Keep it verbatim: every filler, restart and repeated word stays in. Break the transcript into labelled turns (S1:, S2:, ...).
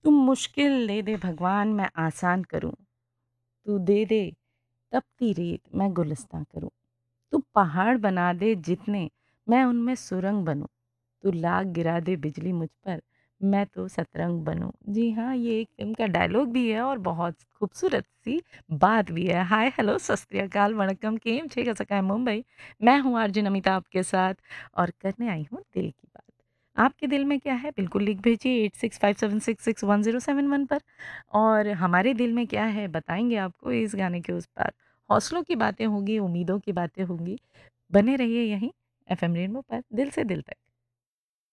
S1: तू मुश्किल दे दे भगवान मैं आसान करूँ, तू दे दे तपती रेत मैं गुलिस्तां करूँ, तू पहाड़ बना दे जितने मैं उनमें सुरंग बनूँ, तू लाख गिरा दे बिजली मुझ पर मैं तो सतरंग बनूँ। जी हाँ, ये एक फ़िल्म का डायलॉग भी है और बहुत खूबसूरत सी बात भी है। हाय हेलो सत श्री अकाल वणक्कम केम छे कसकाय मुंबई। मैं हूँ आरजे नमिता आपके साथ और करने आई हूँ दिल की बात। आपके दिल में क्या है बिल्कुल लिख भेजिए eight six five seven six six one zero seven one पर। और हमारे दिल में क्या है बताएंगे आपको इस गाने के उस पार। हौसलों की बातें होंगी, उम्मीदों की बातें होंगी। बने रहिए यहीं एफएम रेनबो पर दिल से दिल तक।